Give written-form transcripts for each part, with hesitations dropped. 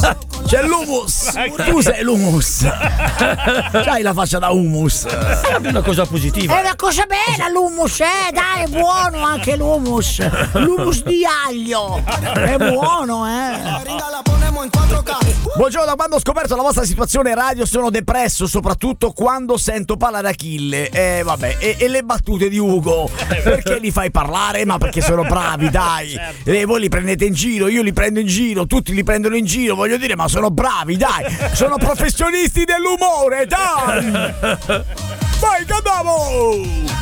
C'è l'humus. Tu sei l'humus. C'hai la faccia da humus. È una cosa positiva. È una cosa bella l'hummus, dai, è buono anche l'hummus. L'hummus di aglio. È buono, Buongiorno, da quando ho scoperto la vostra situazione radio sono depresso, soprattutto quando sento parlare Achille. Vabbè, e le battute di Ugo. Perché li fai parlare? Ma perché sono bravi, dai. Voi li prendete in giro, io li prendo in giro, tutti li prendono in giro, voglio dire, ma sono bravi, dai. Sono professionisti dell'umore, dai. Vai, andiamo!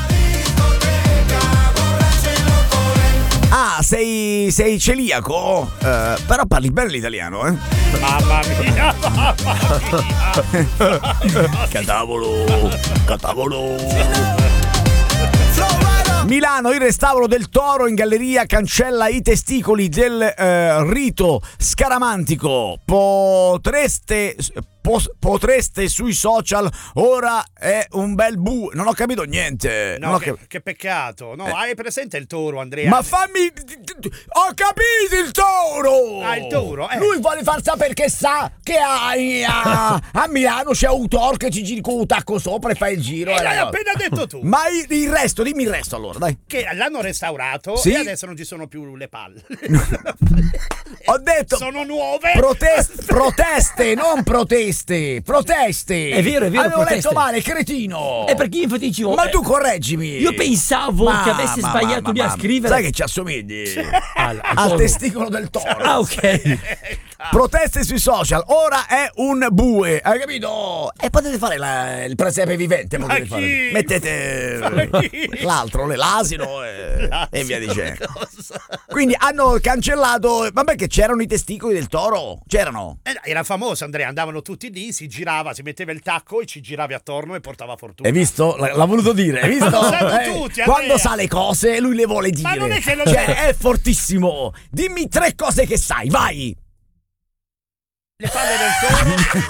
Ah, sei celiaco? Però parli bene l'italiano, eh? Mamma mia. Catavolo. Milano, il restauro del Toro in galleria cancella i testicoli del rito scaramantico. Potreste sui social, ora è un bel non ho capito niente. No, che peccato. No, hai presente il toro, Andrea? Ma fammi. Ho capito il toro! Ah, il toro, Lui vuole far sapere che sa che a Milano c'è un toro che ci giri con un tacco sopra e fa il giro. L'hai appena detto tu. Ma il resto, dimmi il resto allora, dai. Che l'hanno restaurato e adesso non ci sono più le palle. Ho detto. Sono nuove. Proteste, non proteste. Proteste. È vero, avevo proteste. letto male, cretino. E perché infatti dicevo. Ma tu correggimi. Io pensavo che avesse sbagliato lui a scrivere. Sai che ci assomigli al testicolo del toro. Ah, ok. Proteste sui social, ora è un bue, hai capito? E potete fare il presepe vivente, potete fare. Mettete l'altro, l'asino e via dicendo. Quindi hanno cancellato, vabbè, che c'erano i testicoli del toro, c'erano. Era famoso, Andrea, andavano tutti lì, si girava, si metteva il tacco e ci giravi attorno e portava fortuna. Hai visto? L'ha voluto dire, hai visto? Lo sanno tutti, quando sa le cose lui le vuole dire. Ma non è che lo è fortissimo. Dimmi 3 cose che sai, vai. Le palle del toro.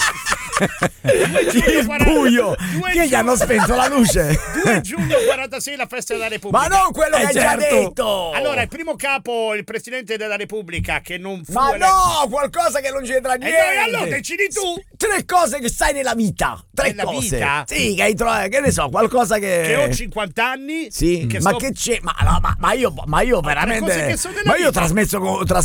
Il buio che gli hanno spento la luce. 2 giugno 46 la festa della Repubblica. Ma non quello che hai già detto. Allora il primo capo, il presidente della Repubblica che non fu no, qualcosa che non c'entra niente. Allora decidi tu. 3 cose che sai nella vita. 3 cose. Vita? Sì, che hai trovato, che ne so, qualcosa che ho 50 anni. Sì, che che c'è? Ma io veramente. Ma io ho trasmesso.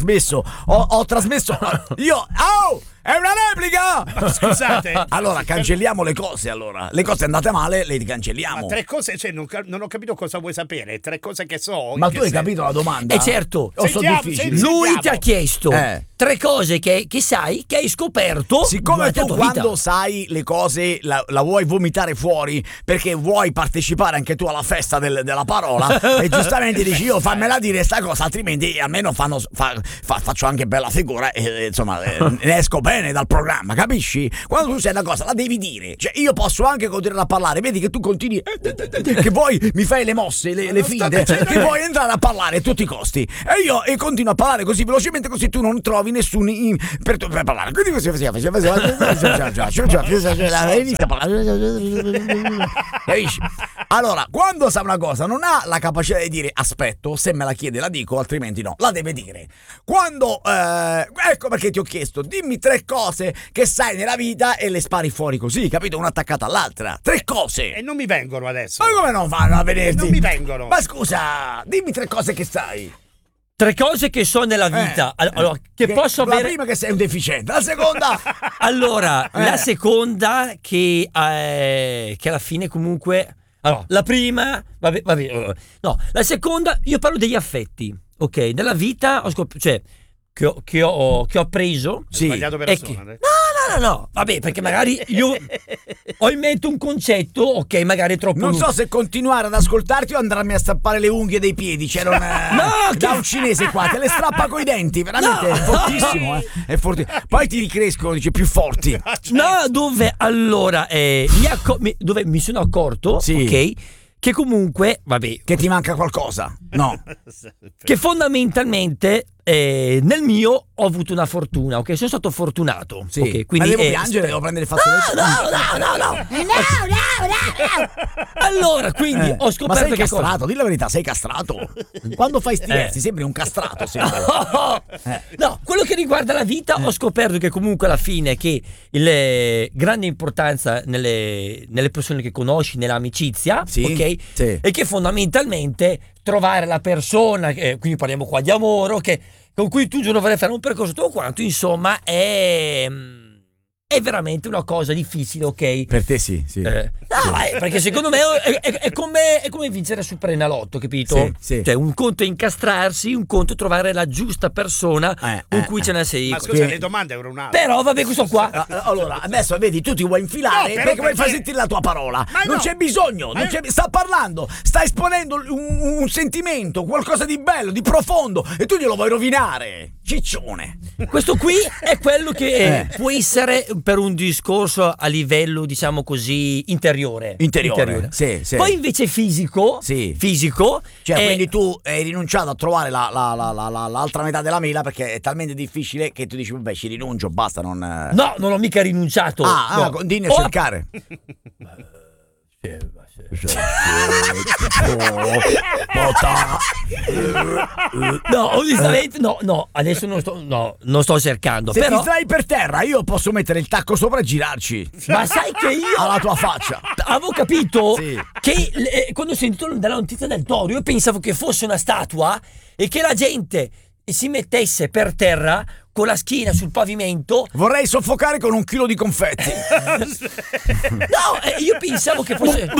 Ho trasmesso. Io. È una replica! Ma scusate. Allora cancelliamo le cose, allora. Le cose andate male, le cancelliamo. Ma 3 cose, cioè non ho capito cosa vuoi sapere. 3 cose che so. Ma tu hai capito la domanda? Certo. Difficili. Lui ti ha chiesto 3 cose che sai, che hai scoperto. Siccome tu quando sai le cose la vuoi vomitare fuori perché vuoi partecipare anche tu alla festa della parola e giustamente dici io fammela dire sta cosa, altrimenti almeno faccio anche bella figura e insomma ne esco bene dal programma, capisci? Quando tu sai una cosa la devi dire, cioè io posso anche continuare a parlare, vedi che tu continui che poi mi fai le mosse, le finte, che vuoi entrare a parlare a tutti i costi e io continuo a parlare così velocemente così tu non trovi nessuno per parlare, quindi così inizia a parlare, capisci? Allora quando sa una cosa non ha la capacità di dire aspetto, se me la chiede la dico, altrimenti no, la deve dire. Quando ecco perché ti ho chiesto dimmi 3 cose che sai nella vita e le spari fuori così, capito? Una attaccata all'altra. 3 cose. E non mi vengono adesso. Ma come non vanno a venirti? Non mi vengono. Ma scusa, dimmi 3 cose che sai. 3 cose che so nella vita. Allora, che posso avere. La prima che sei un deficiente, la seconda. Allora, la seconda che alla fine comunque. Allora, la prima, vabbè. No, la seconda, io parlo degli affetti. Ok, nella vita ho scoperto, cioè che ho preso. Sì. Sbagliato persona. No, vabbè, perché magari io ho in mente un concetto, ok, magari è troppo non so se continuare ad ascoltarti o andarmi a strappare le unghie dei piedi. C'era da un cinese qua, te le strappa coi denti, veramente è fortissimo, è fortissimo. Poi ti ricrescono, dice, più forti. No, dove allora dove mi sono accorto, sì. Ok, che comunque, vabbè, che ti manca qualcosa. No. Che fondamentalmente nel mio ho avuto una fortuna, ok? Sono stato fortunato. Sì. Okay, quindi, ma devo piangere, devo prendere il fazzoletto. No. Allora, quindi ho scoperto Ma sei che cosa. castrato, di la verità, sei castrato. Quando fai sti versi sembri un castrato. No, quello che riguarda la vita ho scoperto che comunque alla fine che il grande importanza nelle persone che conosci, nell'amicizia, Sì, ok? sì. E che fondamentalmente trovare la persona, quindi parliamo qua di amore, con cui tu dovrai fare un percorso tutto quanto, insomma, è veramente una cosa difficile, ok? Per te sì. Perché secondo me è come vincere Superenalotto, capito? Sì. Cioè, un conto è incastrarsi, un conto è trovare la giusta persona con cui ce ne sei. Ma scusa, le domande erano un'altra. Però vabbè, questo qua. Allora, adesso vedi, tu ti vuoi infilare perché vuoi far sentire la tua parola. Non c'è bisogno, sta parlando, sta esponendo un sentimento, qualcosa di bello, di profondo, e tu glielo vuoi rovinare. Ciccione. Questo qui è quello che può essere per un discorso a livello, diciamo così, interiore. Sì. Poi invece fisico, Cioè, quindi tu hai rinunciato a trovare l'altra metà della mela perché è talmente difficile che tu dici, vabbè, ci rinuncio, basta, non... No, non ho mica rinunciato. No. Continui a cercare. No, onestamente no, adesso non sto cercando. Se però ti stai per terra, io posso mettere il tacco sopra e girarci. Ma sai che io alla tua faccia avevo capito Sì. che quando ho sentito della notizia del toro, io pensavo che fosse una statua e che la gente si mettesse per terra con la schiena sul pavimento. Vorrei soffocare con 1 chilo di confetti. No, io pensavo che fosse.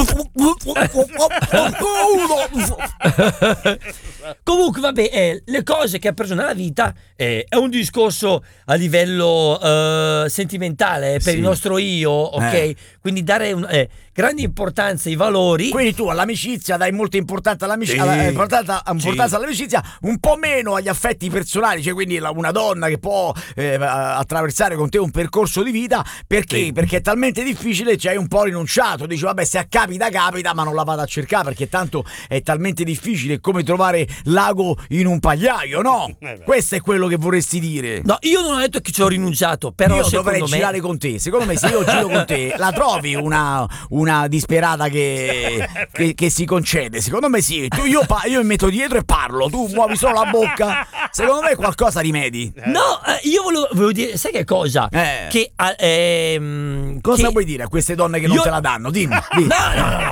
Comunque, vabbè, le cose che ha preso nella vita è un discorso a livello sentimentale per il nostro io, ok? Quindi dare grande importanza ai valori. Quindi tu all'amicizia dai molta importanza importanza all'amicizia, un po' meno agli affetti personali, cioè quindi una donna che può attraversare con te un percorso di vita, perché è talmente difficile, ci hai un po' rinunciato, dici vabbè, se capita, ma non la vado a cercare perché tanto è talmente difficile, è come trovare l'ago in un pagliaio, no? Questo è quello che vorresti dire. No, io non ho detto che ci ho rinunciato, però io dovrei girare con te. Secondo me, se io giro con te, la trovi una disperata che si concede. Secondo me sì. Io mi metto dietro e parlo, tu muovi solo la bocca. Secondo me qualcosa rimedi. No, io volevo dire, sai che cosa? Che cosa vuoi dire a queste donne che non te la danno? Dimmi. No.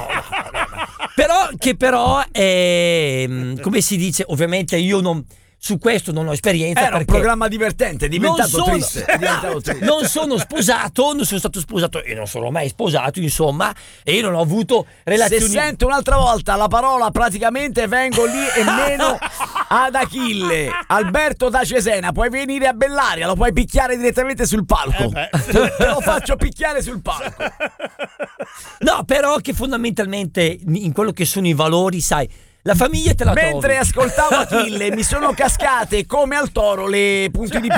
Però come si dice, ovviamente io non. Su questo non ho esperienza. Era un programma divertente, è diventato triste. Non sono sposato, non sono stato sposato e non sono mai sposato, insomma, e io non ho avuto relazioni. Se sento un'altra volta la parola praticamente vengo lì e meno ad Achille. Alberto da Cesena, puoi venire a Bellaria, lo puoi picchiare direttamente sul palco. Te lo faccio picchiare sul palco. No, però che fondamentalmente in quello che sono i valori, sai, la famiglia te la trovi. Mentre ascoltavo Achille mi sono cascate come al toro le puntini.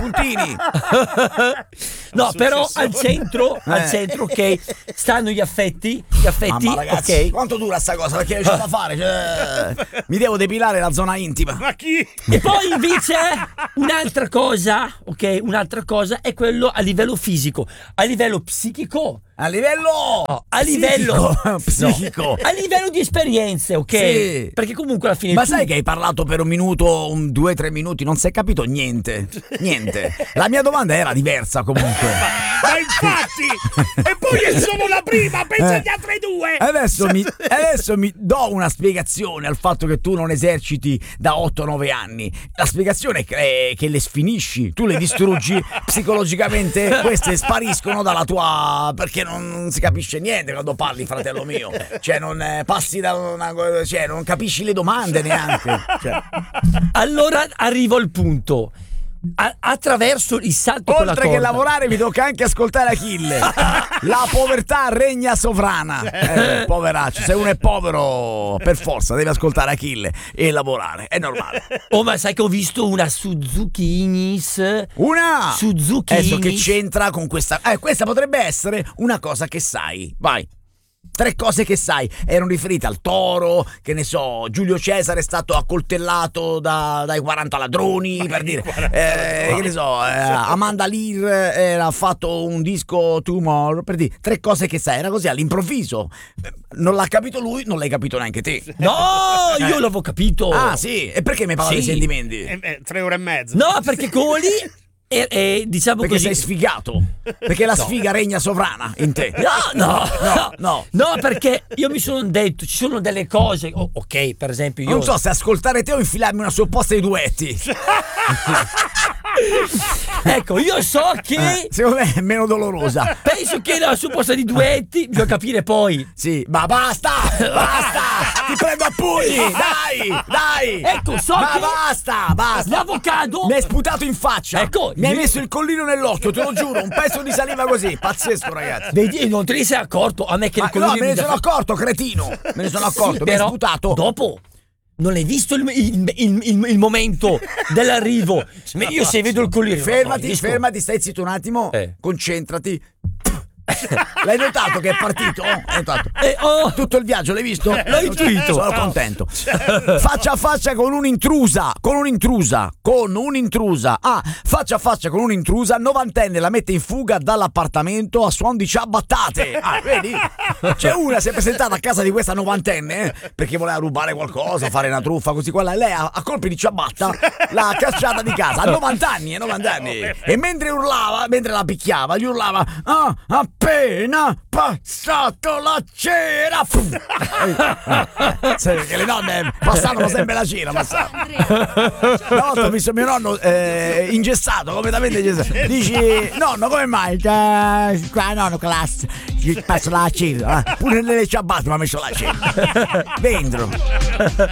No, però al centro, ok, stanno gli affetti. Mamma, ragazzi, ok. quanto dura sta cosa? Perché c'è da fare? Mi devo depilare la zona intima. Ma chi? E poi invece un'altra cosa, ok, è quello a livello fisico, a livello psichico. A livello psichico. A livello di esperienze, ok? Sì. Perché comunque alla fine. Ma sai che hai parlato per 1 minuto, 2-3 minuti, non si è capito niente. La mia domanda era diversa comunque. Ma infatti! E poi è solo la prima, pensa agli altri 2! Adesso mi do una spiegazione al fatto che tu non eserciti da 8-9 anni. La spiegazione è che le sfinisci, tu le distruggi psicologicamente, queste spariscono dalla tua. Perché non si capisce niente quando parli, fratello mio. Cioè, non passi da non capisci le domande neanche. Allora arrivo al punto. Attraverso il salto con la corda. Oltre che lavorare mi tocca anche ascoltare Achille. La povertà regna sovrana. Poveraccio, se uno è povero per forza deve ascoltare Achille e lavorare, è normale. Oh, ma sai che ho visto una Suzuki Ignis? Una Suzuki Ignis. Ignis Che c'entra con questa? Questa potrebbe essere una cosa che sai. Vai. 3 cose che sai, erano riferite al toro, che ne so, Giulio Cesare è stato accoltellato dai 40 ladroni, per dire, che ne so, Amanda Lear ha fatto un disco Tomorrow, per dire, 3 cose che sai, era così all'improvviso, non l'ha capito lui, non l'hai capito neanche te. No, io l'avevo capito. Ah sì, e perché mi parla dei sentimenti? 3 ore e mezza. No, perché quello lì diciamo Perché così. sei sfigato, perché la sfiga regna sovrana in te. No, perché io mi sono detto, ci sono delle cose, ok, per esempio io Non so se ascoltare te o infilarmi una supposta di duetti. ecco, io so che Secondo me è meno dolorosa. penso che la supposta di duetti bisogna capire poi. Sì, ma basta, ti prendo a pugni, dai. Ecco, so ma che basta. l'avocado Mi hai sputato in faccia. Ecco, mi hai messo il collino nell'occhio, te lo giuro, un pezzo di saliva così, pazzesco ragazzi. vedi, non te ne sei accorto, a me che il No, colore me ne sono accorto, cretino. Me ne sono accorto, mi hai però sputato. dopo non hai visto il momento dell'arrivo. Io se vedo il colore Fermati, stai zitto un attimo, concentrati. L'hai notato che è partito? Hai notato? Tutto il viaggio l'hai visto? L'ho intuito. Sono contento. Faccia a faccia con un'intrusa. Faccia a faccia con un'intrusa, novantenne la mette in fuga dall'appartamento a suon di ciabattate. Vedi? C'è una si è presentata a casa di questa novantenne perché voleva rubare qualcosa, fare una truffa così qua. Lei a colpi di ciabatta l'ha cacciata di casa a 90 anni. E mentre la picchiava, gli urlava: appena passato la cera. Che le nonne passavano sempre la cera. Una volta ho visto mio nonno ingessato, completamente ingessato. Dici: nonno, come mai? Qua nonno classe, gli passo la cera. Pure nelle ciabatte mi ha messo la cera dentro.